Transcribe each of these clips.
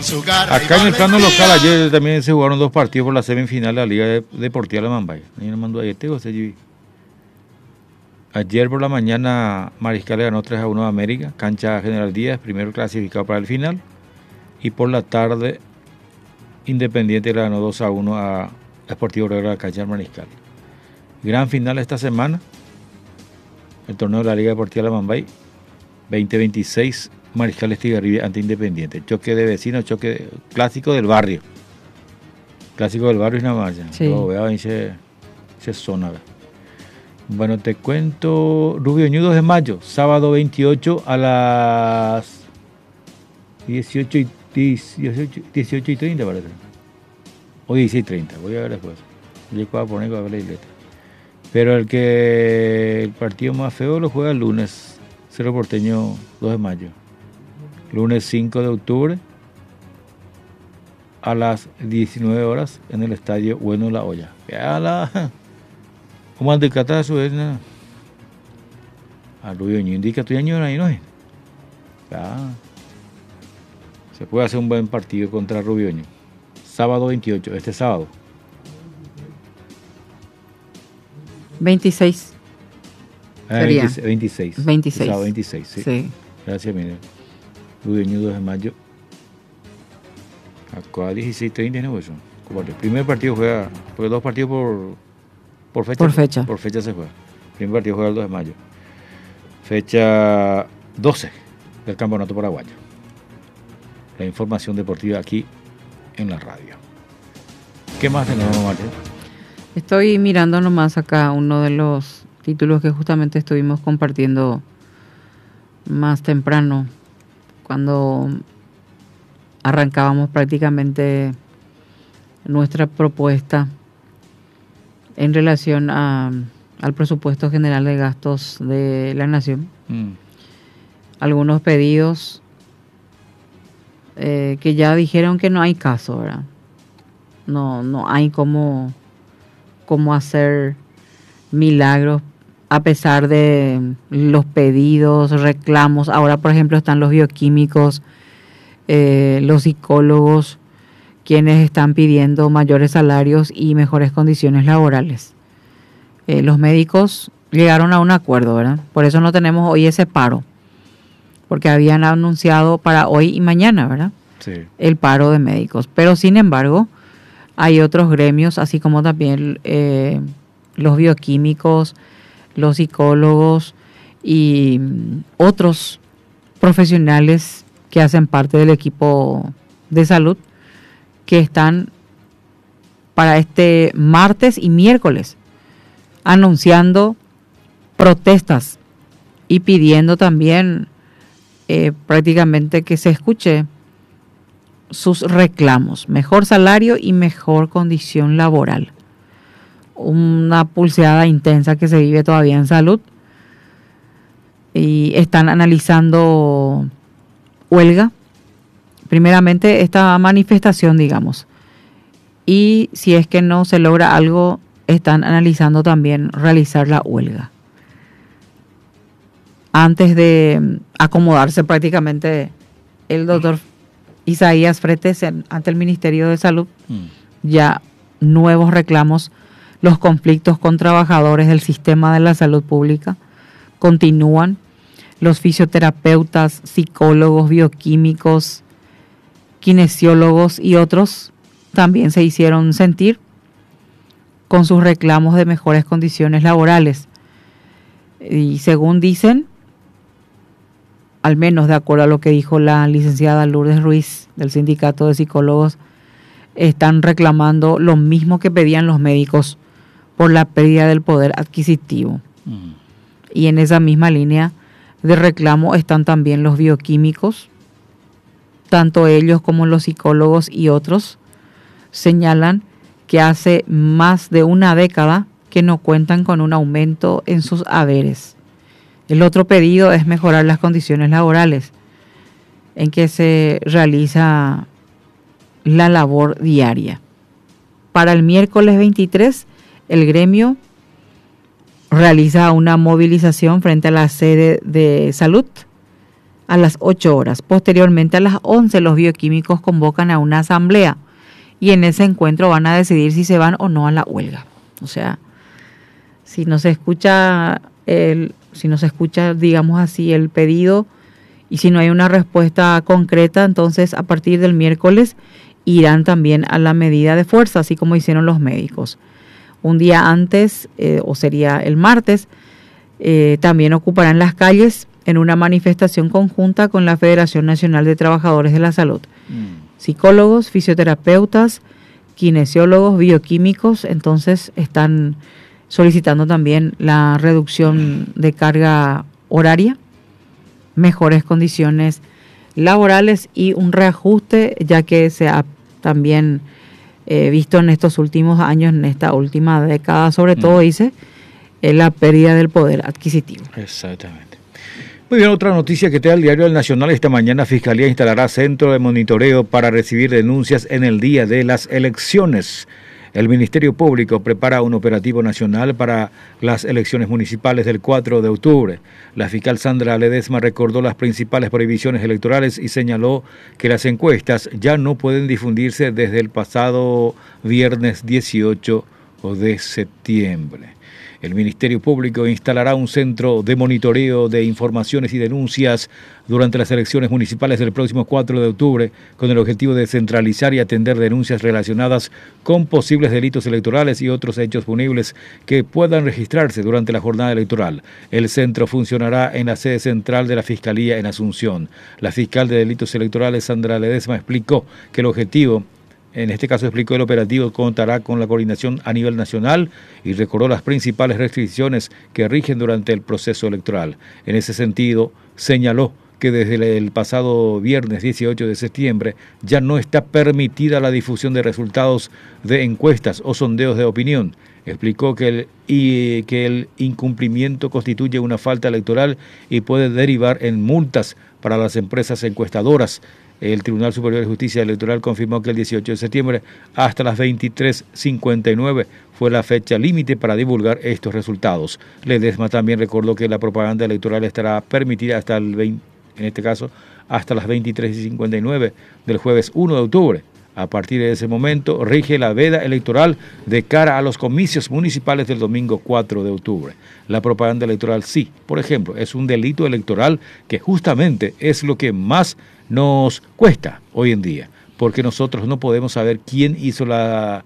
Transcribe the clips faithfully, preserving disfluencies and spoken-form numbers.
Acá en el plano local ayer también se jugaron dos partidos por la semifinal de la Liga Deportiva de Mambay. Ayer por la mañana Mariscal le ganó tres a uno a América, cancha General Díaz, primero clasificado para el final. Y por la tarde Independiente le ganó dos a uno a Sportivo Obrero de la cancha del Mariscal. Gran final esta semana, el torneo de la Liga Deportiva de Mambay, veinte veintiséis, Mariscal Estigarribia ante Independiente. Choque de vecinos, choque clásico del barrio. Clásico del barrio y nada más. Sí. Lo veo en esa zona. Bueno, te cuento. Rubio Ñu dos de mayo, sábado veintiocho a las dieciocho y, dieciocho, dieciocho y treinta parece. O dieciséis y treinta, voy a ver después. Yo voy a poner con la isleta. Pero el que el partido más feo lo juega el lunes. Cerro Porteño dos de mayo. Lunes cinco de octubre a las diecinueve horas en el estadio Bueno La Olla. La... ¿Cómo anda el catazo? A Rubio Ñu indica tu año ahí, ¿no es? Se puede hacer un buen partido contra Rubio Ñu. Sábado veintiocho, este sábado. veintiséis. Ah, Sería. veintiséis. veintiséis. Sábado veintiséis, sí. Sí. Gracias, mire. Rubio Ñu dos de mayo. Acá dieciséis treinta, ¿no? Eso. El primer partido juega, porque dos partidos por, por fecha. Por fecha. Por fecha se juega. El primer partido juega el dos de mayo. Fecha doce del Campeonato Paraguayo. La información deportiva aquí en la radio. ¿Qué más tenemos, Marta? Estoy mirando nomás acá uno de los títulos que justamente estuvimos compartiendo más temprano, cuando arrancábamos prácticamente nuestra propuesta en relación a, al presupuesto general de gastos de la Nación. Mm. Algunos pedidos eh, que ya dijeron que no hay caso, ¿verdad? No, no hay cómo, cómo hacer milagros a pesar de los pedidos, reclamos. Ahora, por ejemplo, están los bioquímicos, eh, los psicólogos, quienes están pidiendo mayores salarios y mejores condiciones laborales. Eh, los médicos llegaron a un acuerdo, ¿verdad? Por eso no tenemos hoy ese paro, porque habían anunciado para hoy y mañana, ¿verdad? Sí. El paro de médicos. Pero, sin embargo, hay otros gremios, así como también eh, los bioquímicos, los psicólogos y otros profesionales que hacen parte del equipo de salud, que están para este martes y miércoles anunciando protestas y pidiendo también eh, prácticamente que se escuche sus reclamos, mejor salario y mejor condición laboral. Una pulseada intensa que se vive todavía en salud, y están analizando huelga, primeramente esta manifestación, digamos, y si es que no se logra algo, están analizando también realizar la huelga antes de acomodarse prácticamente. El doctor Isaías Fretes ante el Ministerio de Salud, mm. ya nuevos reclamos. Los conflictos con trabajadores del sistema de la salud pública continúan. Los fisioterapeutas, psicólogos, bioquímicos, kinesiólogos y otros también se hicieron sentir con sus reclamos de mejores condiciones laborales. Y según dicen, al menos de acuerdo a lo que dijo la licenciada Lourdes Ruiz del Sindicato de Psicólogos, están reclamando lo mismo que pedían los médicos por la pérdida del poder adquisitivo. Mm. Y en esa misma línea de reclamo están también los bioquímicos. Tanto ellos como los psicólogos y otros señalan que hace más de una década que no cuentan con un aumento en sus haberes. El otro pedido es mejorar las condiciones laborales en que se realiza la labor diaria. Para el miércoles veintitrés, el gremio realiza una movilización frente a la sede de salud a las ocho horas. Posteriormente, a las once, los bioquímicos convocan a una asamblea y en ese encuentro van a decidir si se van o no a la huelga. O sea, si no se escucha, el, si no se escucha, digamos así, el pedido y si no hay una respuesta concreta, entonces a partir del miércoles irán también a la medida de fuerza, así como hicieron los médicos. Un día antes, eh, o sería el martes, eh, también ocuparán las calles en una manifestación conjunta con la Federación Nacional de Trabajadores de la Salud. Mm. Psicólogos, fisioterapeutas, kinesiólogos, bioquímicos, entonces están solicitando también la reducción de carga horaria, mejores condiciones laborales y un reajuste, ya que se ha también eh, visto en estos últimos años, en esta última década, sobre todo, mm. dice, eh, la pérdida del poder adquisitivo. Exactamente. Muy bien, otra noticia que te da el diario El Nacional. Esta mañana Fiscalía instalará centro de monitoreo para recibir denuncias en el día de las elecciones. El Ministerio Público prepara un operativo nacional para las elecciones municipales del cuatro de octubre. La fiscal Sandra Ledesma recordó las principales prohibiciones electorales y señaló que las encuestas ya no pueden difundirse desde el pasado viernes dieciocho de septiembre. El Ministerio Público instalará un centro de monitoreo de informaciones y denuncias durante las elecciones municipales del próximo cuatro de octubre con el objetivo de centralizar y atender denuncias relacionadas con posibles delitos electorales y otros hechos punibles que puedan registrarse durante la jornada electoral. El centro funcionará en la sede central de la Fiscalía en Asunción. La fiscal de Delitos Electorales, Sandra Ledesma, explicó que el objetivo En este caso explicó el operativo contará con la coordinación a nivel nacional y recordó las principales restricciones que rigen durante el proceso electoral. En ese sentido, señaló que desde el pasado viernes dieciocho de septiembre ya no está permitida la difusión de resultados de encuestas o sondeos de opinión. Explicó que el, y que el incumplimiento constituye una falta electoral y puede derivar en multas para las empresas encuestadoras. El Tribunal Superior de Justicia Electoral confirmó que el dieciocho de septiembre hasta las veintitrés cincuenta y nueve fue la fecha límite para divulgar estos resultados. Ledesma también recordó que la propaganda electoral estará permitida hasta el veinte, en este caso hasta las veintitrés cincuenta y nueve del jueves uno de octubre. A partir de ese momento rige la veda electoral de cara a los comicios municipales del domingo cuatro de octubre. La propaganda electoral sí, por ejemplo, es un delito electoral que justamente es lo que más nos cuesta hoy en día, porque nosotros no podemos saber quién hizo la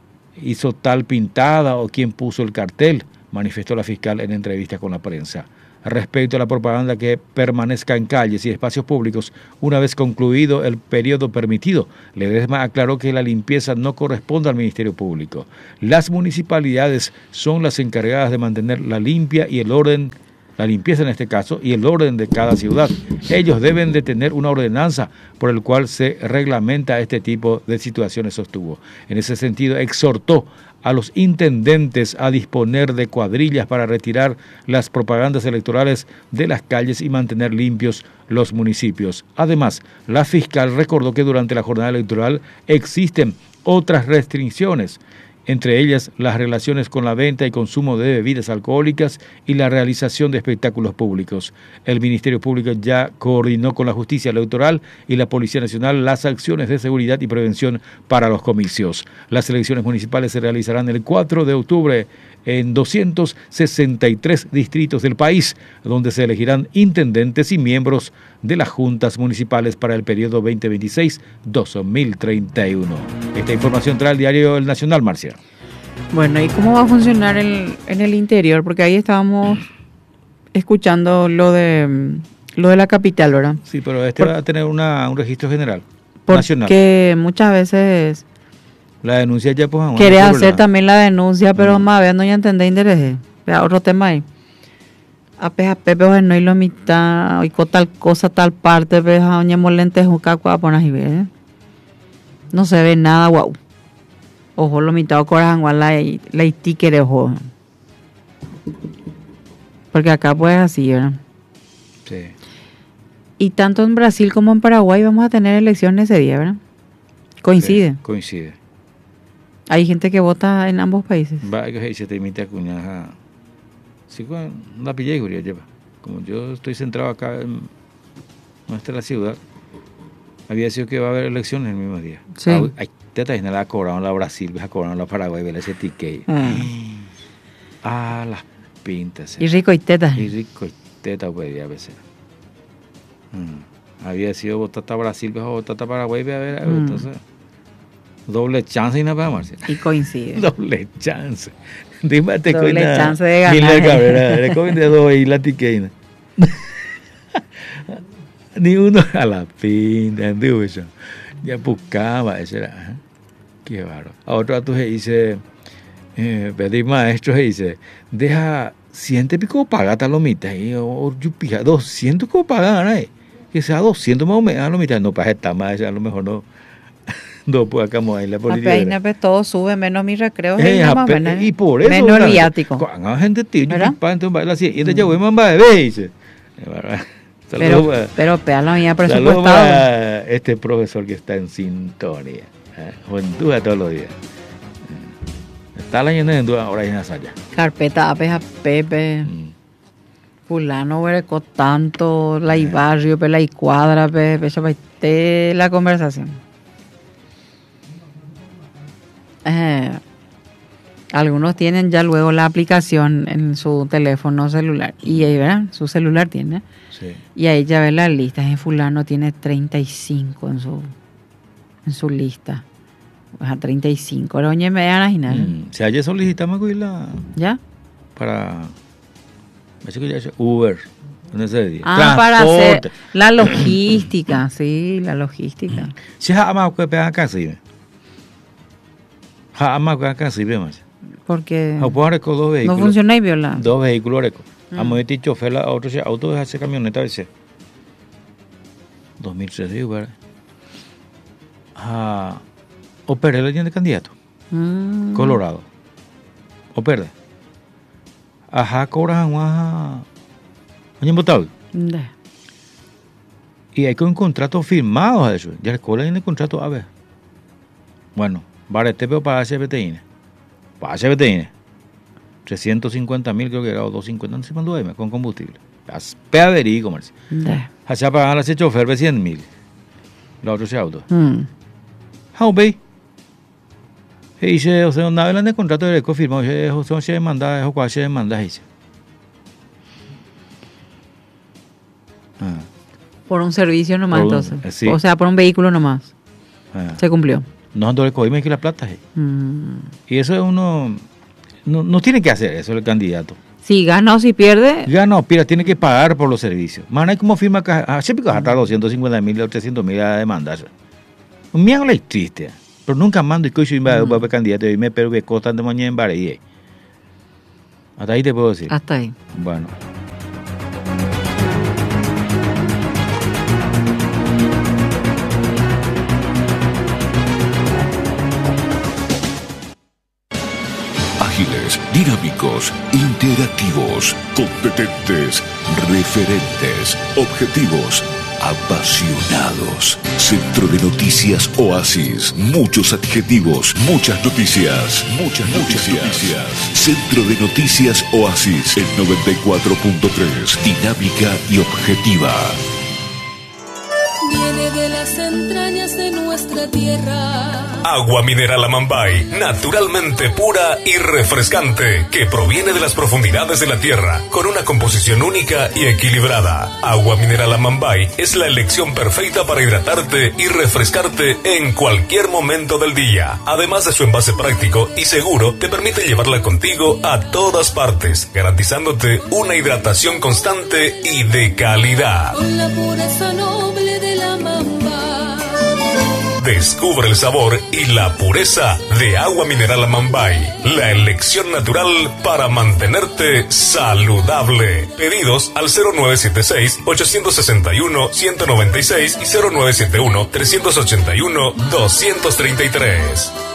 hizo tal pintada o quién puso el cartel, manifestó la fiscal en entrevista con la prensa. Respecto a la propaganda que permanezca en calles y espacios públicos una vez concluido el periodo permitido, Ledesma aclaró que la limpieza no corresponde al Ministerio Público. Las municipalidades son las encargadas de mantener la limpia y el orden, la limpieza en este caso, y el orden de cada ciudad. Ellos deben de tener una ordenanza por el cual se reglamenta este tipo de situaciones, sostuvo. En ese sentido, exhortó a los intendentes a disponer de cuadrillas para retirar las propagandas electorales de las calles y mantener limpios los municipios. Además, la fiscal recordó que durante la jornada electoral existen otras restricciones, entre ellas las relaciones con la venta y consumo de bebidas alcohólicas y la realización de espectáculos públicos. El Ministerio Público ya coordinó con la Justicia Electoral y la Policía Nacional las acciones de seguridad y prevención para los comicios. Las elecciones municipales se realizarán el cuatro de octubre en doscientos sesenta y tres distritos del país, donde se elegirán intendentes y miembros de las juntas municipales para el periodo veinte veintiséis a dos mil treinta y uno. Esta información trae el diario El Nacional, Marcia. Bueno, ¿y cómo va a funcionar el, en el interior? Porque ahí estábamos escuchando lo de lo de la capital, ¿verdad? Sí, pero este Por, va a tener una, un registro general, porque nacional. Porque muchas veces la denuncia ya pues... Querés hacer también la denuncia, pero mm. más bien no ya entendé interés. Otro tema ahí. A pesar Pepe pues no hay lo mitad, y tal cosa, tal parte, pero a doña Molente juca poner y ver. No se ve nada, guau. Ojo lo mitad corazón, la la itiquere ojo. Porque acá pues así, ¿verdad? Sí. Y tanto en Brasil como en Paraguay vamos a tener elecciones ese día, ¿verdad? Coincide. Sí, coincide. Hay gente que vota en ambos países. Va, que se te imita cuñaja. Sí, con una pilla y lleva. Como yo estoy centrado acá en, nuestra ciudad, había sido que iba a haber elecciones el mismo día. Sí. Hay tetas la cobraron la Brasil, la cobraron la Paraguay, ver ese ticket. Mm. Ah, las pintas. Y rico y teta. Y rico y teta podía veces. Mm. Había sido botata Brasil, o botata Paraguay, a ver, mm. entonces doble chance y nada para Marcia. Y coincide. Doble chance. Dime, te doble coina, chance de ganar. Miller Cabrera, le comen de dos y la tiqueina. Ni uno a la pinta, ¿entiendo eso? Ya buscaba, ese era. ¿eh? Qué bárbaro. A otro a tu se dice, eh, pedir maestro se dice, deja, siente pico paga tal lomita, y o yo pija, doscientos como pagan, ¿eh? Que sea doscientos más o menos, a lomita, no para estar más, a lo mejor no. No, pues acá ahí la política. Apenas pues todo sube, menos mis recreos. Eh, ape, y por eso. Menos el viático. Cuando gente tío, yo pipa, entonces baila así, y entonces ya voy a mamá de bebé, dice. Pero, a, pero pea la mía presupuestado. A este profesor que está en sintonía. ¿eh? Juventud todos los días. Está la llena de duda, ahora hay una saya. Carpeta, apes a Pepe. Mm. Fulano, huereco tanto, la y barrio, pe la y cuadra, pe, pe, la conversación. Eh, algunos tienen ya luego la aplicación en su teléfono celular y ahí verán, su celular tiene sí. Y ahí ya ve las listas. En fulano tiene treinta y cinco en su en su lista, a treinta y cinco. Ahora oye me van a imaginar. Mm, si ayer solicitamos la ya para Uber en ese día. Ah, para hacer la logística, sí, la logística. Si jamás que pegan acá sí. Jamás que acá sí vemos. Porque no funciona y viola. Dos vehículos. Hemos mm. dicho chofer a otro auto de hacer camioneta a veces. dos mil tres digo, ¿verdad? Ah, o perder la tienda de candidato. Mm. Colorado. O perder. Ajá, cobran un año votado. Y hay que un contrato firmado a eso. Ya el cola tiene contrato a ver. Bueno, vale, te veo para H B T I N E. Para H B T I N E. trescientos cincuenta mil creo que era, o doscientos cincuenta, no sé cuánto es, con combustible. Pea verí, comercio. Allá pagan a ese chofer cien mil. La otra se auto. How be? Y dice, o sea, una vez en el contrato de eco firmó, dice, José se demanda, es cuál se demanda, dice. Ah. Por un servicio nomás, un, entonces. Sí. O sea, por un vehículo nomás. Ah. Se cumplió. No, no le cogimos que la plata. ¿eh? Mm. Y eso es uno. No, no tiene que hacer eso el candidato. Si gana o si pierde. Gana o pierde, tiene que pagar por los servicios. Man, hay como firma que. Ah, siempre que hasta doscientos cincuenta mil o trescientos mil a demandar. Un miedo es triste. Pero nunca mando y cocho y me voy a candidato y me pero que costan de mañana en Baré. Hasta ahí te puedo decir. Hasta ahí. Bueno. Ágiles, dinámicos, interactivos, competentes, referentes, objetivos, apasionados. Centro de Noticias Oasis. Muchos adjetivos, muchas noticias, muchas noticias. noticias. Centro de Noticias Oasis, el noventa y cuatro punto tres. Dinámica y objetiva. Viene de las entrañas de nuestra tierra. Agua mineral Amambay, naturalmente pura y refrescante, que proviene de las profundidades de la tierra, con una composición única y equilibrada. Agua mineral Amambay es la elección perfecta para hidratarte y refrescarte en cualquier momento del día. Además de su envase práctico y seguro, te permite llevarla contigo a todas partes, garantizándote una hidratación constante y de calidad. Con la pureza noble de la Amambay. Descubre el sabor y la pureza de Agua Mineral Amambay, la elección natural para mantenerte saludable. Pedidos al cero nueve siete seis, ocho seis uno, uno cero nueve seis y cero nueve siete uno, tres ocho uno, dos tres tres.